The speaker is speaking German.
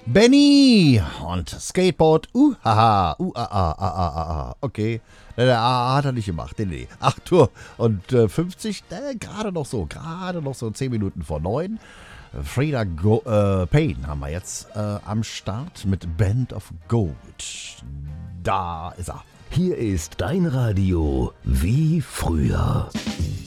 Benny und Skateboard, okay. Hat er nicht gemacht, nee. 8 Uhr und 50, gerade noch so 10 Minuten vor 9. Frida Payne haben wir jetzt am Start mit Band of Gold. Da ist er. Hier ist dein Radio wie früher.